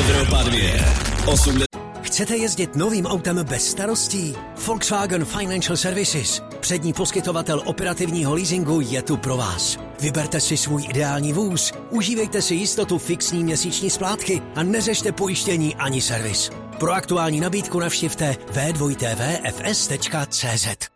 Evropa 2. Chcete jezdit novým autem bez starostí? Volkswagen Financial Services, přední poskytovatel operativního leasingu, je tu pro vás. Vyberte si svůj ideální vůz, užívejte si jistotu fixní měsíční splátky a neřešte pojištění ani servis. Pro aktuální nabídku navštivte v2tvfs.cz.